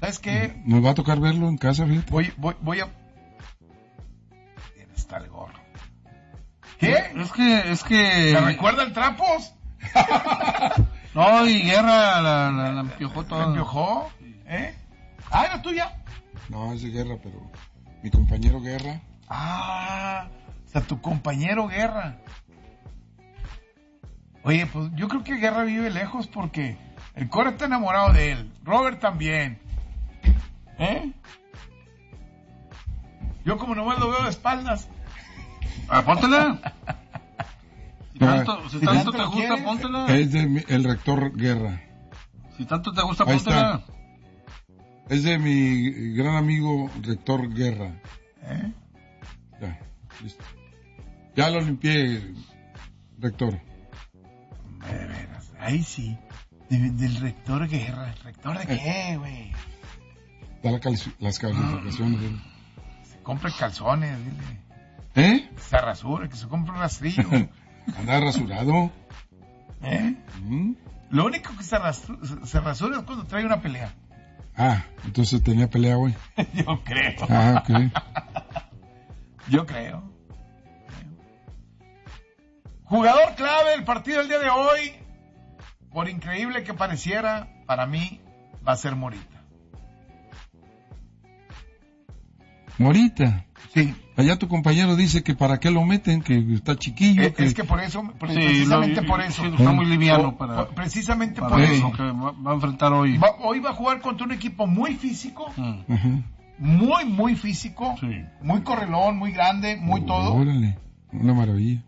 ¿Sabes qué? Nos va a tocar verlo en casa, fíjate. Voy a... ¿Quién está el gorro? ¿Qué? Es que... ¿Me recuerda el Trapos? No, y Guerra la empiojó toda. ¿Me empiojó? ¿Eh? Ah, ¿era tuya? No, es de Guerra, pero mi compañero Guerra. Ah, o sea, tu compañero Guerra. Oye, pues yo creo que Guerra vive lejos porque el Core está enamorado de él. Robert también. ¿Eh? Yo como nomás lo veo de espaldas. Póntela. Si tanto si te tanto gusta, quieres. póntela. Es de el rector Guerra. Si tanto te gusta, Ahí póntela. está. Es de mi gran amigo rector Guerra. ¿Eh? Ya, listo. Ya lo limpié, rector. De veras, ahí sí. Del rector Guerra. ¿El rector de qué, güey? Da las calificaciones. Se compre calzones, dile. ¿Eh? Que se rasure, que se compre un rastrillo. Anda rasurado. ¿Eh? ¿Mm? Lo único que se rasura es cuando trae una pelea. Ah, entonces tenía pelea hoy. Yo creo. Ah, ok. Yo creo. Jugador clave del partido del día de hoy, por increíble que pareciera, para mí va a ser Morita. Morita. Sí. Allá tu compañero dice que para qué lo meten, que está chiquillo. Es que por eso, precisamente por eso. Está muy liviano para precisamente para por eso eso. que va a enfrentar hoy. Hoy va a jugar contra un equipo muy físico, Ajá. muy físico, Sí. muy correlón, muy grande, muy todo. Órale, una maravilla.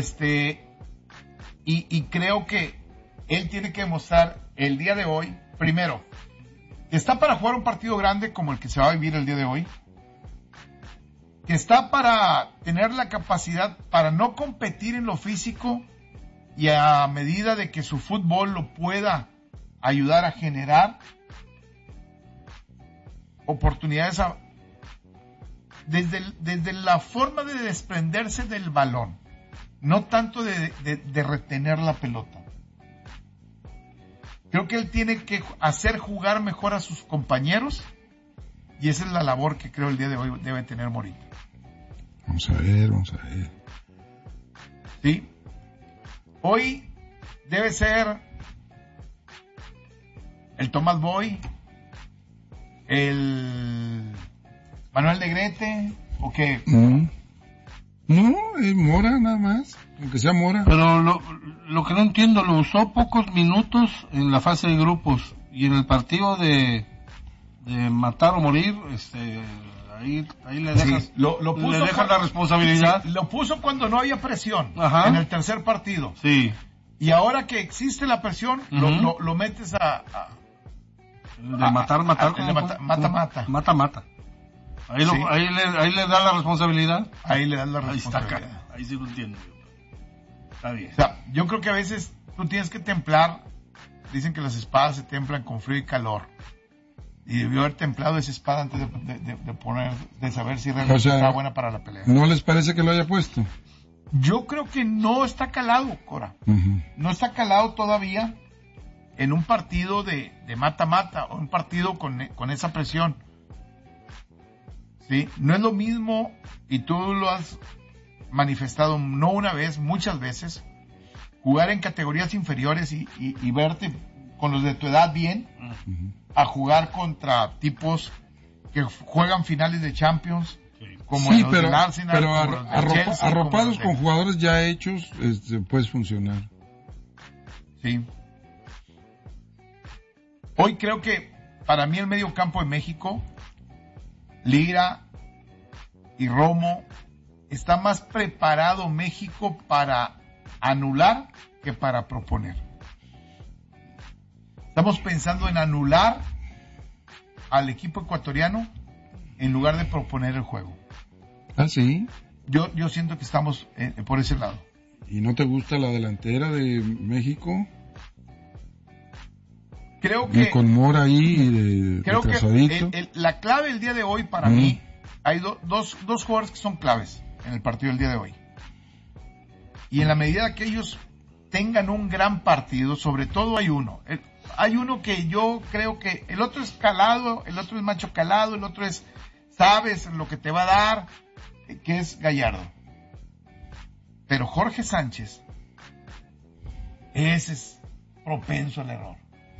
Y creo que él tiene que demostrar el día de hoy, primero, que está para jugar un partido grande como el que se va a vivir el día de hoy, que está para tener la capacidad para no competir en lo físico y a medida de que su fútbol lo pueda ayudar a generar oportunidades desde la forma de desprenderse del balón, no tanto de retener la pelota. Creo que él tiene que hacer jugar mejor a sus compañeros y esa es la labor que creo el día de hoy debe tener Morita. Vamos a ver. ¿Sí? Hoy debe ser el Tomás Boy, el Manuel Negrete, ¿o qué? No, es Mora nada más, aunque sea Mora. Pero lo que no entiendo, lo usó pocos minutos en la fase de grupos y en el partido de matar o morir, ahí le dejas, Sí, lo puso le dejas la responsabilidad. Sí, lo puso cuando no había presión. Ajá. En el tercer partido. Sí. Y ahora que existe la presión, lo metes De matar, mata. Ahí, Sí. ahí le da la responsabilidad. ahí le das la Ahí está, responsabilidad. ahí sí lo entiendo. Está bien. O sea, yo creo que a veces tú tienes que templar. Dicen que las espadas se templan con frío y calor. Y debió haber templado esa espada antes de saber si realmente O sea, estaba buena para la pelea. ¿No les parece que lo haya puesto? Yo creo que no está calado, Cora. Ujú. No está calado todavía en un partido de mata-mata o un partido con esa presión. ¿Sí? No es lo mismo, y tú lo has manifestado no una vez, muchas veces, jugar en categorías inferiores y verte con los de tu edad bien, a jugar contra tipos que juegan finales de Champions, como Sí, los pero del Arsenal, como los del Chelsea, como arropados los de- con jugadores ya hechos, puedes funcionar. Sí. Hoy creo que para mí el medio campo de México, Lira y Romo, está más preparado México para anular que para proponer. Estamos pensando en anular al equipo ecuatoriano en lugar de proponer el juego. Ah, sí. Yo siento que estamos por ese lado. ¿Y no te gusta la delantera de México? Creo Y que con Mora ahí creo que retrasadito. la clave el día de hoy para mí, hay dos jugadores que son claves en el partido del día de hoy. Y en la medida que ellos tengan un gran partido, sobre todo hay uno. Hay uno que yo creo que el otro es calado, el otro es macho calado, el otro es, sabes lo que te va a dar, que es Gallardo. Pero Jorge Sánchez, ese es propenso al error.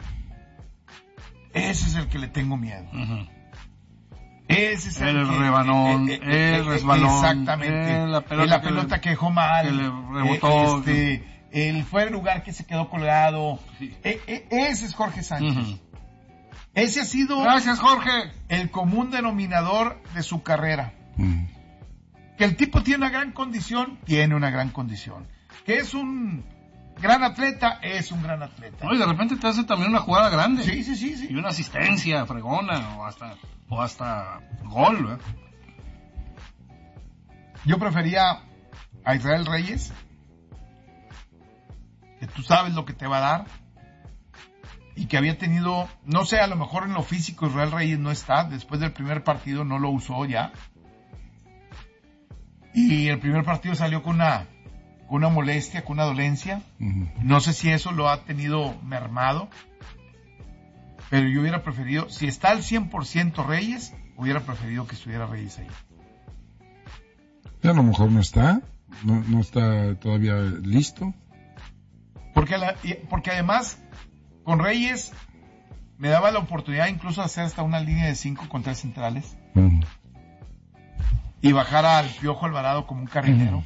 Ese es el que le tengo miedo. Uh-huh. Ese es el rebanón, el resbalón, exactamente, la pelota que dejó mal, que le rebotó, el fuera de lugar que se quedó colgado. Sí. Ese es Jorge Sánchez. Uh-huh. Ese ha sido, gracias, Jorge, el común denominador de su carrera. Mm. Que el tipo tiene una gran condición, que es un gran atleta, es un gran atleta. No, y de repente te hace también una jugada grande. Sí. Y una asistencia fregona o hasta gol, ¿verdad? Yo prefería a Israel Reyes, que tú sabes lo que te va a dar, y que había tenido, no sé, a lo mejor en lo físico Israel Reyes no está, después del primer partido no lo usó ya, y el primer partido salió con una molestia, con una dolencia. No sé si eso lo ha tenido mermado, pero yo hubiera preferido, si está al 100% Reyes, hubiera preferido que estuviera Reyes ahí. A lo mejor no está todavía listo. Porque además, con Reyes, me daba la oportunidad incluso de hacer hasta una línea de 5 con 3 centrales. Y bajar al Piojo Alvarado como un carrilero.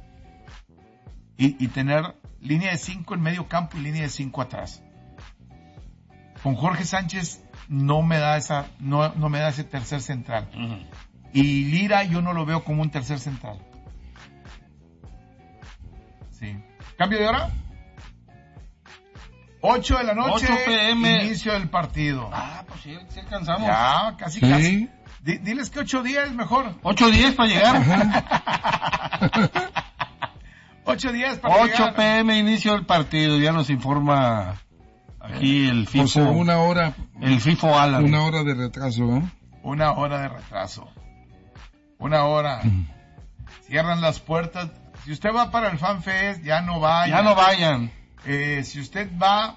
Y tener línea de 5 en medio campo y línea de 5 atrás. Con Jorge Sánchez no me da ese tercer central. Uh-huh. Y Lira yo no lo veo como un tercer central. Sí. ¿Cambio de hora? 8 de la noche, 8 p.m. inicio del partido. Pues sí alcanzamos. Ya, casi. Diles que 8 días es mejor. 8 días para llegar. 8 días para 8 p.m. inicio del partido, ya nos informa aquí el FIFO. O sea, una hora. El FIFO Alan. Una hora de retraso, ¿eh? Una hora de retraso. Una hora. Cierran las puertas. Si usted va para el Fan Fest, ya no vaya. Ya no vayan. Si usted va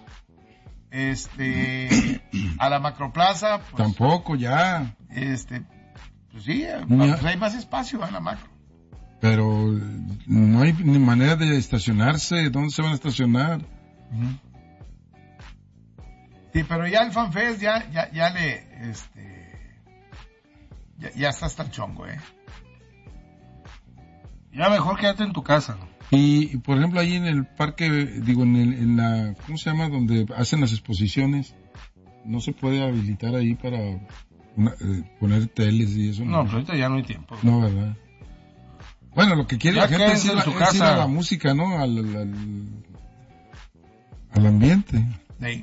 a la Macroplaza, pues, tampoco ya. Pues sí, pues hay más espacio en la Macro. Pero no hay ni manera de estacionarse. ¿Dónde se van a estacionar? Uh-huh. Sí, pero ya el Fan Fest ya está hasta el chongo, Ya mejor quédate en tu casa. Y por ejemplo ahí en el parque, en la, ¿cómo se llama? Donde hacen las exposiciones, no se puede habilitar ahí para poner teles y eso. No, pues ahorita ya no hay tiempo. No, ¿verdad? Bueno, lo que quiere ya la gente es ir a la música, ¿no? Al ambiente. Sí.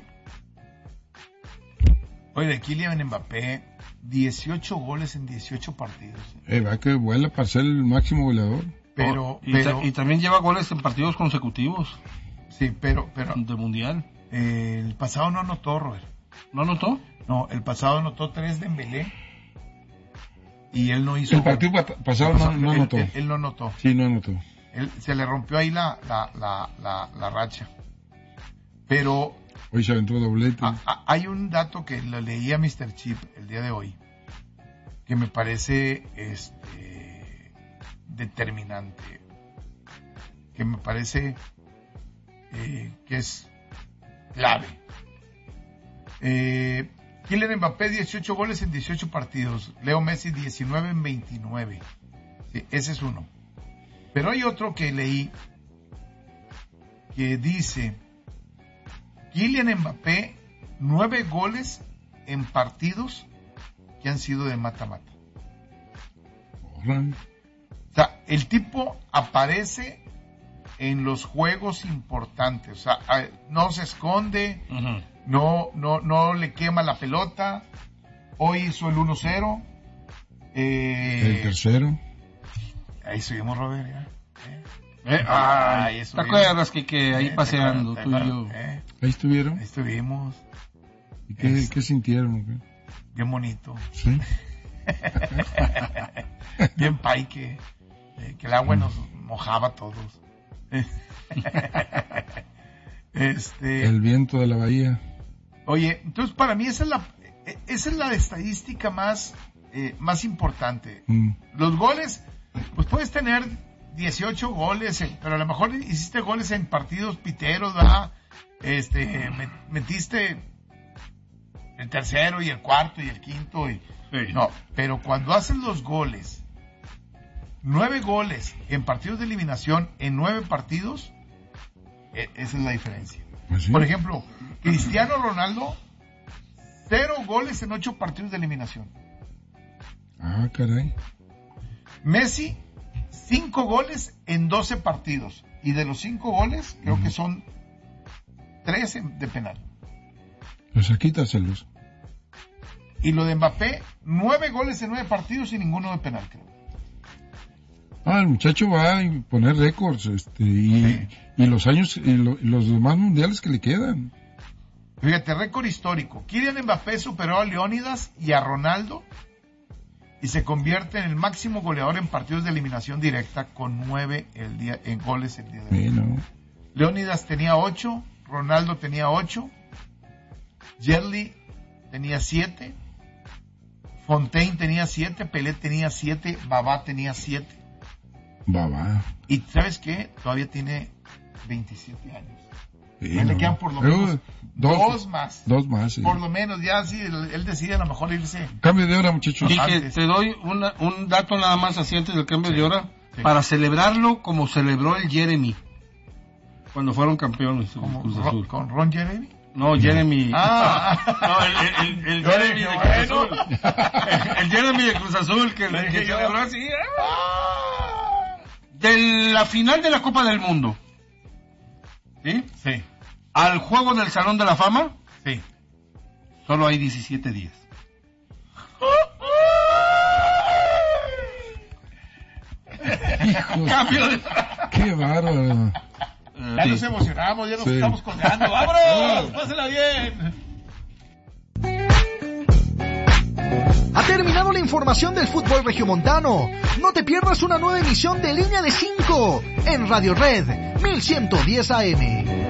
Oye, de Kylian Mbappé, 18 goles en 18 partidos. Va que vuela para ser el máximo goleador. Y también lleva goles en partidos consecutivos. Sí, pero de mundial. El pasado no anotó, Robert. ¿No anotó? No, el pasado anotó 3 de Dembélé. Y él no hizo. El partido pasado no anotó. Él no anotó. Sí, no anotó. Se le rompió ahí la racha. Pero hoy se aventó doblete. Hay un dato que lo leí a Mr. Chip el día de hoy, que me parece determinante, que me parece que es clave. Kylian Mbappé 18 goles en 18 partidos, Leo Messi 19 en 29. Sí, ese es uno. Pero hay otro que leí que dice Kylian Mbappé 9 goles en partidos que han sido de mata-mata. O sea, el tipo aparece en los juegos importantes, o sea, no se esconde, uh-huh. no le quema la pelota. Hoy hizo el 1-0. El tercero. Ahí subimos, Robert, ya. ¿Te acuerdas que ahí paseando tú y yo? ¿Ahí estuvieron? Ahí estuvimos. ¿Y qué sintieron? ¿Qué? Bien bonito. ¿Sí? Bien paique. Que el agua nos mojaba a todos. El viento de la bahía. Oye, entonces para mí esa es la estadística más importante. Los goles, pues puedes tener 18 goles, pero a lo mejor hiciste goles en partidos piteros, ¿verdad? Metiste el tercero y el cuarto y el quinto no, pero cuando haces los goles, 9 goles en partidos de eliminación en 9 partidos, esa es la diferencia. ¿Sí? Por ejemplo, Cristiano Ronaldo, 0 goles en 8 partidos de eliminación. Ah, caray. Messi, 5 goles en 12 partidos. Y de los 5 goles, creo que son 3 de penal. Pues quítaselos. Y lo de Mbappé, 9 goles en 9 partidos y ninguno de penal, creo. El muchacho va a poner récords, y los años, y los demás mundiales que le quedan. Fíjate, récord histórico. Kylian Mbappé superó a Leónidas y a Ronaldo y se convierte en el máximo goleador en partidos de eliminación directa con 9 en goles el día de hoy. No. Leónidas tenía 8, Ronaldo tenía 8, Yerli tenía 7, Fontaine tenía 7, Pelé tenía 7, Babá tenía 7. Babá. Y ¿sabes qué? Todavía tiene 27 años. Sí, Le quedan por lo menos dos más. 2 más, sí. Por lo menos, ya si él decide a lo mejor irse. Cambio de hora, muchachos. Y que te doy un dato nada más así antes del cambio de hora, para celebrarlo como celebró el Jeremy cuando fueron campeones. ¿Con Ron Jeremy? No, Jeremy. Ah. No, el Jeremy de Cruz Azul. El Jeremy de Cruz Azul que celebró así. De la final de la Copa del Mundo. ¿Sí? Sí. Al juego del Salón de la Fama. Sí. Solo hay 17 días. Hijos, Cambio de... qué bárbaro. Ya nos emocionamos, ya nos estamos colgando. ¡Vámonos! ¡Pásela bien! Ha terminado la información del fútbol regiomontano. No te pierdas una nueva emisión de Línea de 5 en Radio Red 1110 AM.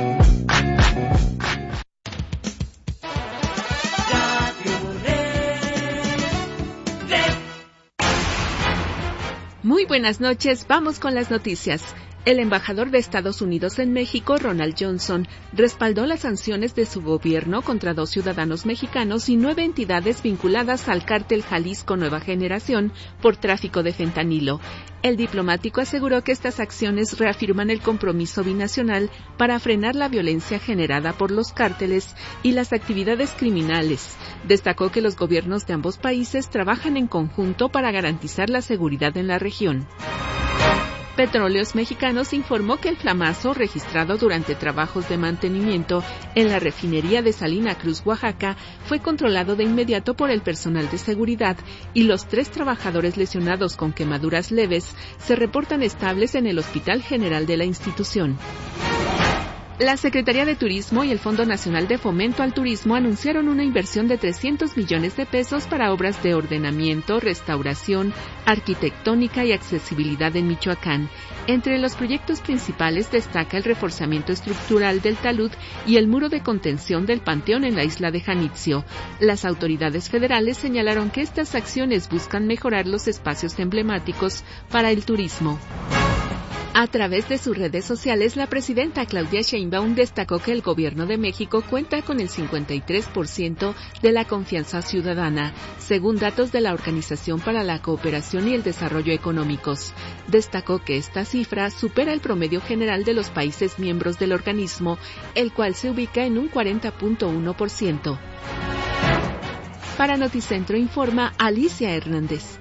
Muy buenas noches, vamos con las noticias. El embajador de Estados Unidos en México, Ronald Johnson, respaldó las sanciones de su gobierno contra 2 ciudadanos mexicanos y 9 entidades vinculadas al cártel Jalisco Nueva Generación por tráfico de fentanilo. El diplomático aseguró que estas acciones reafirman el compromiso binacional para frenar la violencia generada por los cárteles y las actividades criminales. Destacó que los gobiernos de ambos países trabajan en conjunto para garantizar la seguridad en la región. Petróleos Mexicanos informó que el flamazo registrado durante trabajos de mantenimiento en la refinería de Salina Cruz, Oaxaca, fue controlado de inmediato por el personal de seguridad y los 3 trabajadores lesionados con quemaduras leves se reportan estables en el Hospital General de la institución. La Secretaría de Turismo y el Fondo Nacional de Fomento al Turismo anunciaron una inversión de 300 millones de pesos para obras de ordenamiento, restauración, arquitectónica y accesibilidad en Michoacán. Entre los proyectos principales destaca el reforzamiento estructural del talud y el muro de contención del panteón en la isla de Janitzio. Las autoridades federales señalaron que estas acciones buscan mejorar los espacios emblemáticos para el turismo. A través de sus redes sociales, la presidenta Claudia Sheinbaum destacó que el Gobierno de México cuenta con el 53% de la confianza ciudadana, según datos de la Organización para la Cooperación y el Desarrollo Económicos. Destacó que esta cifra supera el promedio general de los países miembros del organismo, el cual se ubica en un 40.1%. Para Noticentro informa Alicia Hernández.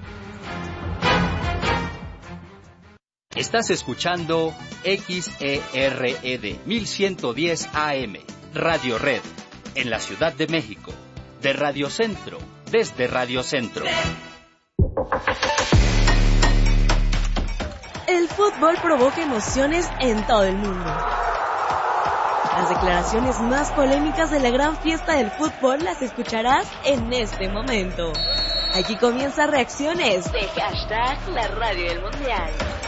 Estás escuchando XERED 1110 AM, Radio Red, en la Ciudad de México, de Radio Centro, desde Radio Centro. El fútbol provoca emociones en todo el mundo. Las declaraciones más polémicas de la gran fiesta del fútbol las escucharás en este momento. Aquí comienza Reacciones de #La Radio del Mundial.